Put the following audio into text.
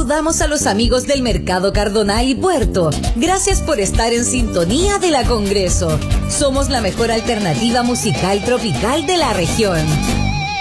saludamos a los amigos del Mercado Cardonal y Puerto. Gracias por estar en sintonía de la Congreso. Somos la mejor alternativa musical tropical de la región.